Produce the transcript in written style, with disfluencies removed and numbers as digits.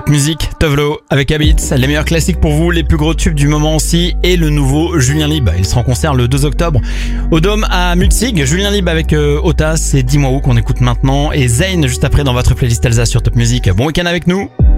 Top Music, Tovlo avec Habits, les meilleurs classiques pour vous, les plus gros tubes du moment aussi, et le nouveau Julien Lieb. Il sera en concert le 2 octobre au Dôme à Mutzig. Julien Lieb avec Otas, c'est Dis-moi où qu'on écoute maintenant, et Zayn juste après dans votre playlist Elsa sur Top Music. Bon week-end avec nous.